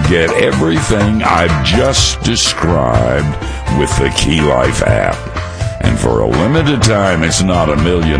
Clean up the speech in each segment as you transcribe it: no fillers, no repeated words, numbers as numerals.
get everything I've just described with the Key Life app. And for a limited time, it's not $1 million.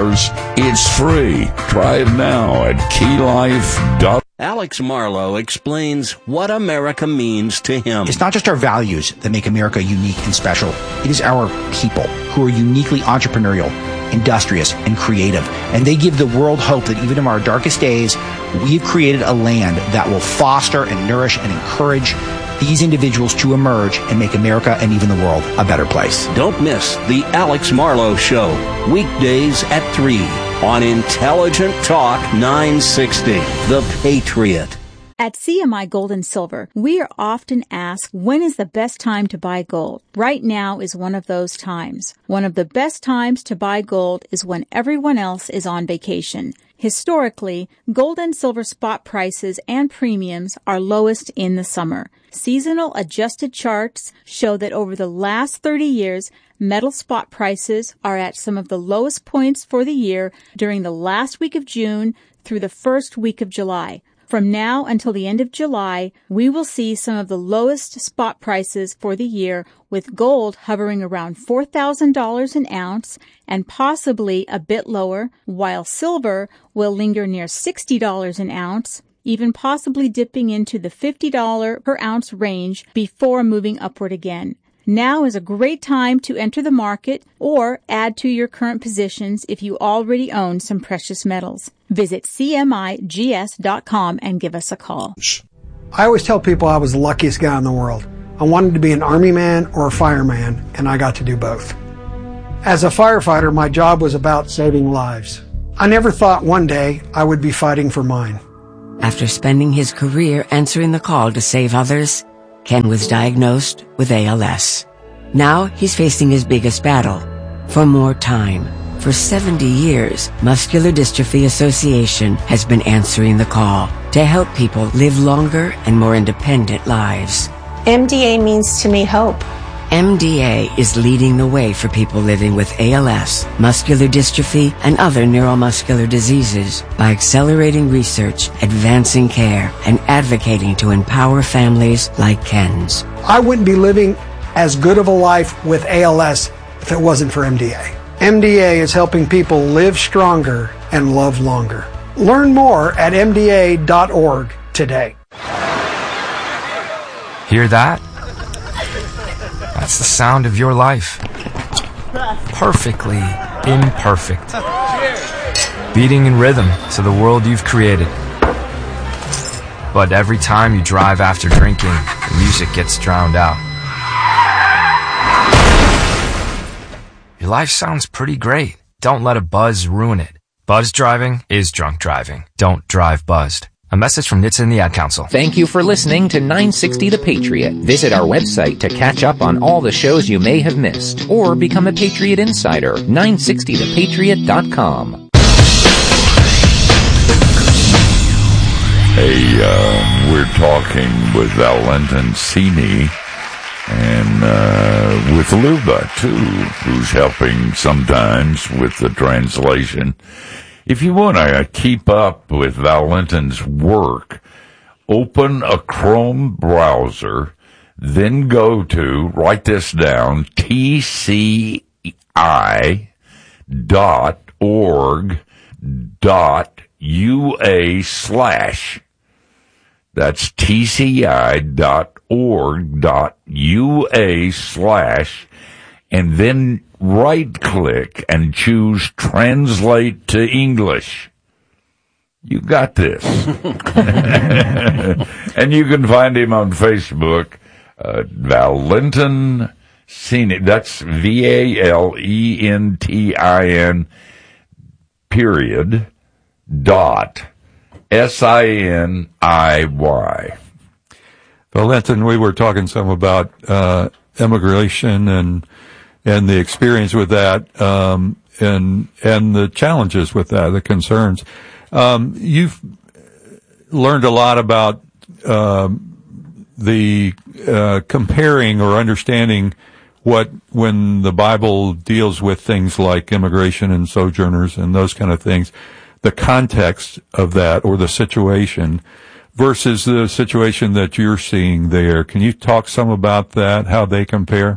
It's free. Try it now at keylife.com. Alex Marlowe explains what America means to him. It's not just our values that make America unique and special. It is our people who are uniquely entrepreneurial, industrious, and creative. And they give the world hope that even in our darkest days, we've created a land that will foster and nourish and encourage these individuals to emerge and make America and even the world a better place. Don't miss the Alex Marlowe Show, weekdays at 3 on Intelligent Talk 960, The Patriot. At CMI Gold and Silver, we are often asked, when is the best time to buy gold? Right now is one of those times. One of the best times to buy gold is when everyone else is on vacation. Historically, gold and silver spot prices and premiums are lowest in the summer. Seasonal adjusted charts show that over the last 30 years, metal spot prices are at some of the lowest points for the year during the last week of June through the first week of July. From now until the end of July, we will see some of the lowest spot prices for the year, with gold hovering around $4,000 an ounce and possibly a bit lower, while silver will linger near $60 an ounce, even possibly dipping into the $50 per ounce range before moving upward again. Now is a great time to enter the market or add to your current positions if you already own some precious metals. Visit CMIGS.com and give us a call. I always tell people I was the luckiest guy in the world. I wanted to be an army man or a fireman, and I got to do both. As a firefighter, my job was about saving lives. I never thought one day I would be fighting for mine. After spending his career answering the call to save others, Ken was diagnosed with ALS. Now he's facing his biggest battle, for more time. For 70 years, Muscular Dystrophy Association has been answering the call to help people live longer and more independent lives. MDA means to me hope. MDA is leading the way for people living with ALS, muscular dystrophy, and other neuromuscular diseases by accelerating research, advancing care, and advocating to empower families like Ken's. I wouldn't be living as good of a life with ALS if it wasn't for MDA. MDA is helping people live stronger and love longer. Learn more at MDA.org today. Hear that? That's the sound of your life. Perfectly imperfect. Beating in rhythm to the world you've created. But every time you drive after drinking, the music gets drowned out. Your life sounds pretty great. Don't let a buzz ruin it. Buzz driving is drunk driving. Don't drive buzzed. A message from NHTSA and the Ad Council. Thank you for listening to 960 The Patriot. Visit our website to catch up on all the shows you may have missed, or become a Patriot Insider. 960thepatriot.com. Hey, we're talking with Valentin Sini and with Luba, too, who's helping sometimes with the translation. If you want to keep up with Valentin's work, open a Chrome browser, then go to, write this down, tci.org.ua/. That's tci.org.ua/, and then right-click and choose Translate to English. You got this. And you can find him on Facebook, Valentin Sini. That's VALENTIN .SINIY. Valentin, we were talking some about immigration and the experience with that, and the challenges with that, the concerns. You've learned a lot about the comparing or understanding when the Bible deals with things like immigration and sojourners and those kind of things, the context of that or the situation versus the situation that you're seeing there. Can you talk some about that, how they compare?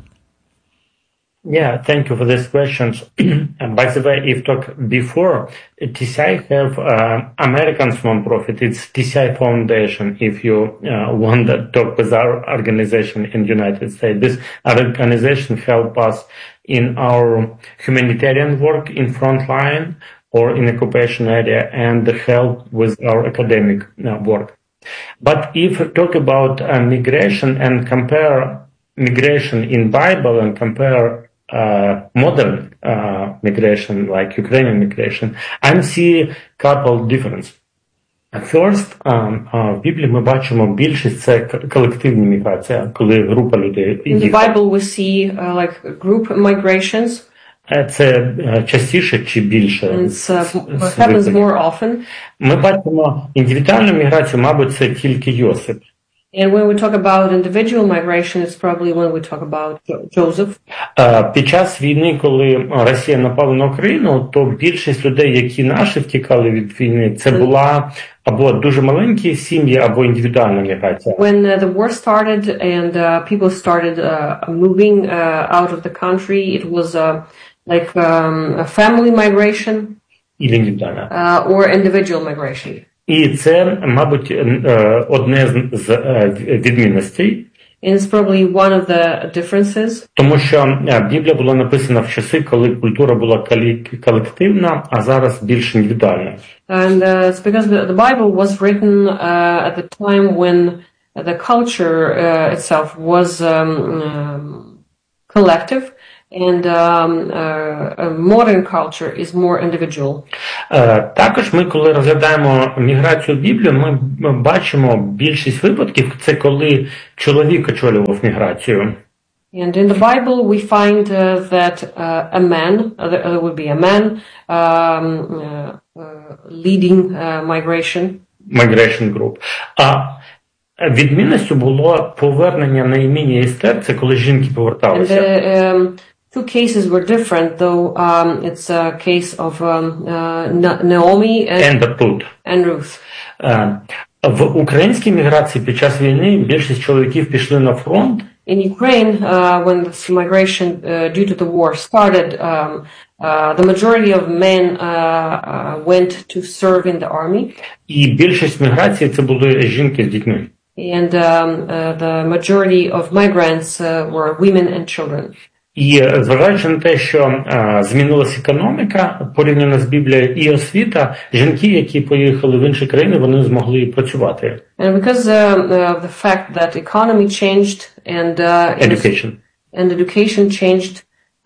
Yeah, thank you for these questions. By the way, if talk before, TCI have American non-profit. It's TCI Foundation. If you want to talk with our organization in the United States, this organization help us in our humanitarian work in front line or in occupation area and help with our academic work. But if we talk about migration and compare migration in Bible and compare modern migration, like Ukrainian migration, I see a couple differences. First, в Біблії ми бачимо більшість це колективні міграції, коли група людей. In the Bible we see like group migrations. Це частіше чи більше? Happens more often. Ми бачимо індивідуальну міграцію, мабуть, це тільки Йосип. And when we talk about individual migration, it's probably when we talk about Joseph. Під час війни, коли Росія напала на Україну, то більшість людей, які наші втікали від війни, це була або дуже маленькі сім'ї, або індивідуальна міграція. When the war started and people started moving out of the country, it was like a family migration or individual migration. І це, мабуть, одне з відмінностей. And it's probably one of the differences. Тому що Біблія була написана в часи, коли культура була колективна, а зараз більш індивідуальна. And it's because the Bible was written at the time when the culture itself was collective. And modern culture is more individual. Також ми, коли розглядаємо міграцію в Біблії, ми бачимо більшість випадків, це коли чоловік очолював міграцію. And in the Bible we find that a man, there would be a man leading migration group. Відмінністю було повернення на ім'я Естер, це коли жінки поверталися. Two cases were different, though it's a case of Naomi and Ruth. В українській міграції під час війни більшість чоловіків пішли на фронт. In Ukraine, when this migration due to the war started, the majority of men went to serve in the army. І більшість міграції це були жінки з дітьми. And the majority of migrants were women and children. І зважаючи на те, що змінилася економіка порівняно з Біблією і освіта, жінки, які поїхали в інші країни, вони змогли працювати. And because of the fact that economy changed and education changed,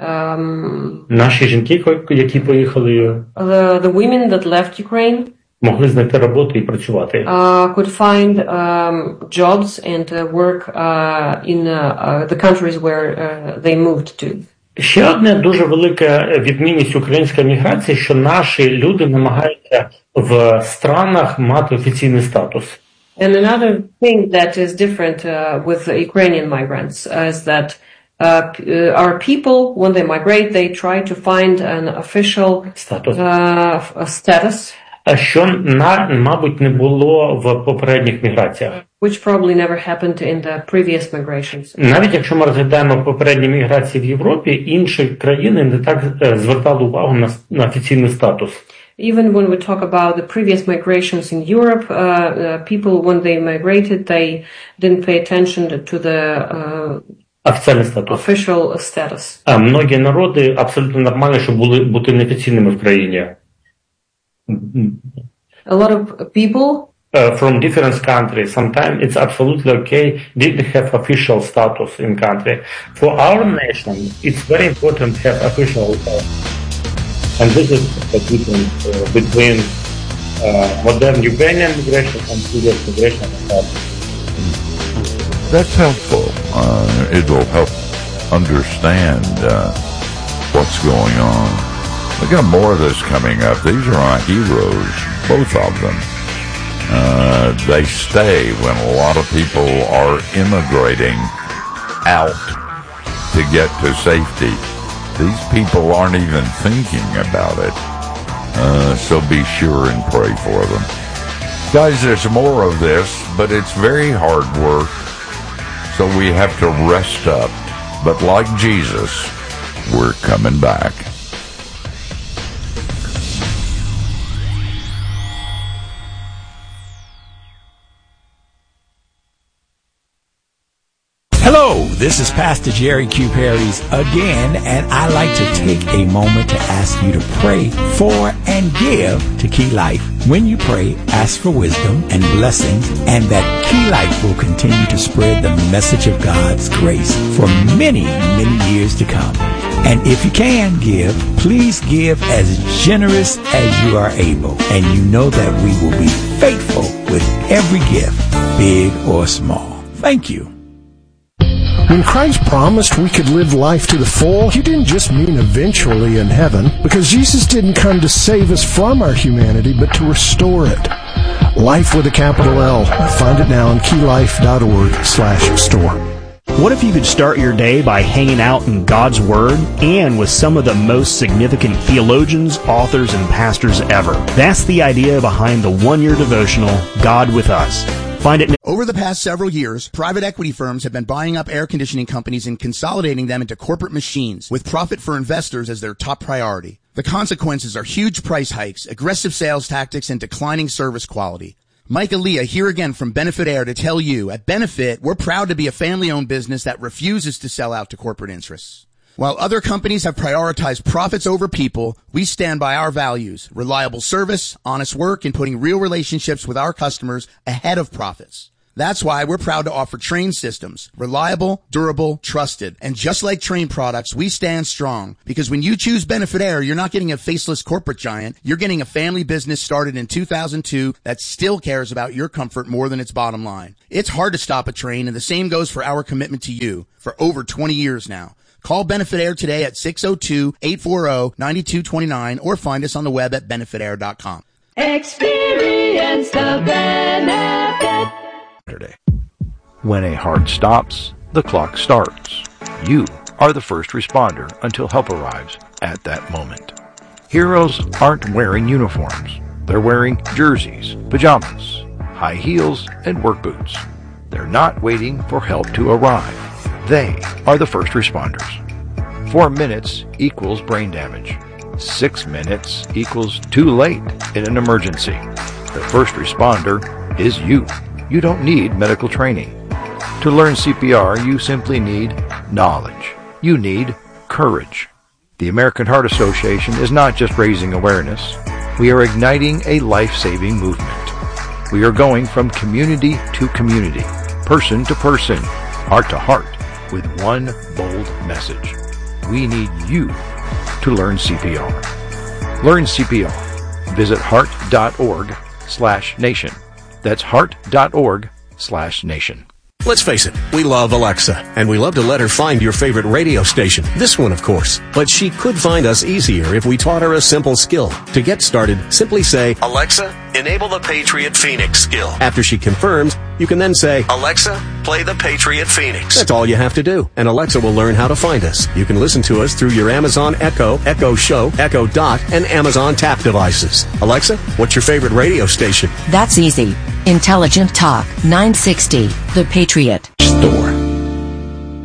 наші жінки, які поїхали, the women that left Ukraine, могли знайти роботу і працювати. Could find jobs and work in the countries where they moved to. Ще одна дуже велика відмінність української міграції, що наші люди намагаються в странах мати офіційний статус. And another thing that is different with the Ukrainian migrants is that our people, when they migrate, they try to find an official status. Що, мабуть, не було в попередніх міграціях. Which probably never happened in the previous migrations. Навіть якщо ми розглядаємо попередні міграції в Європі, інші країни не так звертали увагу на офіційний статус. Even when we talk about the previous migrations in Europe, people, when they migrated, they didn't pay attention to the official status. Многі народи абсолютно нормально, щоб бути неофіційними в країні. A lot of people from different countries, sometimes it's absolutely okay, didn't have official status in country. For our nation, it's very important to have official and this is the difference between modern Ukrainian migration and previous migration. That's helpful. It will help understand what's going on. We got more of this coming up. These are our heroes, both of them. They stay when a lot of people are immigrating out to get to safety. These people aren't even thinking about it. So be sure and pray for them. Guys, there's more of this, but it's very hard work, so we have to rest up. But like Jesus, we're coming back. Hello, this is Pastor Jerry Q. Perry's again, and I like to take a moment to ask you to pray for and give to Key Life. When you pray, ask for wisdom and blessings, and that Key Life will continue to spread the message of God's grace for many, many years to come. And if you can give, please give as generous as you are able, and you know that we will be faithful with every gift, big or small. Thank you. When Christ promised we could live life to the full, he didn't just mean eventually in heaven, because Jesus didn't come to save us from our humanity, but to restore it. Life with a capital L. Find it now on keylifeorg/store. What if you could start your day by hanging out in God's Word and with some of the most significant theologians, authors, and pastors ever? That's the idea behind the one-year devotional, God with Us. Find it. Over the past several years, private equity firms have been buying up air conditioning companies and consolidating them into corporate machines, with profit for investors as their top priority. The consequences are huge price hikes, aggressive sales tactics, and declining service quality. Mike Aaliyah here again from Benefit Air to tell you, at Benefit, we're proud to be a family-owned business that refuses to sell out to corporate interests. While other companies have prioritized profits over people, we stand by our values: reliable service, honest work, and putting real relationships with our customers ahead of profits. That's why we're proud to offer Trane systems. Reliable, durable, trusted. And just like Trane products, we stand strong. Because when you choose Benefit Air, you're not getting a faceless corporate giant. You're getting a family business started in 2002 that still cares about your comfort more than its bottom line. It's hard to stop a Trane, and the same goes for our commitment to you for over 20 years now. Call Benefit Air today at 602-840-9229 or find us on the web at benefitair.com. Experience the benefit. When a heart stops, the clock starts. You are the first responder until help arrives at that moment. Heroes aren't wearing uniforms. They're wearing jerseys, pajamas, high heels, and work boots. They're not waiting for help to arrive. They are the first responders. 4 minutes equals brain damage. 6 minutes equals too late in an emergency. The first responder is you. You don't need medical training. To learn CPR, you simply need knowledge. You need courage. The American Heart Association is not just raising awareness. We are igniting a life-saving movement. We are going from community to community, person to person, heart to heart, with one bold message. We need you to learn CPR. Learn CPR. Visit heart.org/nation. That's heart.org/nation. Let's face it, we love Alexa, and we love to let her find your favorite radio station. This one, of course. But she could find us easier if we taught her a simple skill. To get started, simply say, Alexa, enable the Patriot Phoenix skill. After she confirms, you can then say, Alexa, play the Patriot Phoenix. That's all you have to do, and Alexa will learn how to find us. You can listen to us through your Amazon Echo, Echo Show, Echo Dot, and Amazon Tap devices. Alexa, what's your favorite radio station? That's easy. Intelligent Talk 960, The Patriot. Store.